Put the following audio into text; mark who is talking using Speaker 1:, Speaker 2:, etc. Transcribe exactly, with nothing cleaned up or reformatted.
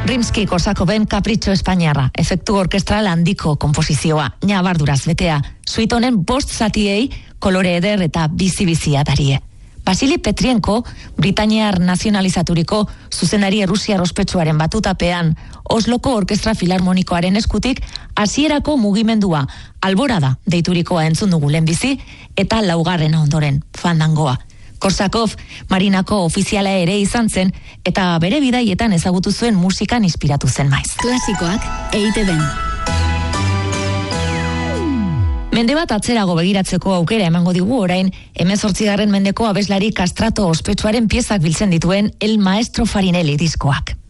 Speaker 1: Rimsky-Korsakoven kapritxo espainiarra, efektu orkestral handiko konposizioa, nabarduraz betea, suite honen bost zatiei kolore eder eta bizi-bizia darie. Vasili Petrienko, Britainiar nazionalizaturiko zuzenari errusiar ospetsuaren batutapean, Osloko Orkestra Filarmonikoaren eskutik, hasierako mugimendua, alborada deiturikoa entzun dugu lehenbizi, eta laugarrena ondoren, fandangoa. Korsakov, Marinako ofiziala ere izan zen, eta bere bidaietan ezagutu zuen musikan inspiratu zen maiz.
Speaker 2: Klasikoak E I Te Ben.
Speaker 1: Mende bat atzerago begiratzeko aukera emango digu orain, hemezortzigarren mendeko abeslari kastrato ospetsuaren piezak biltzen dituen El Maestro Farinelli diskoak.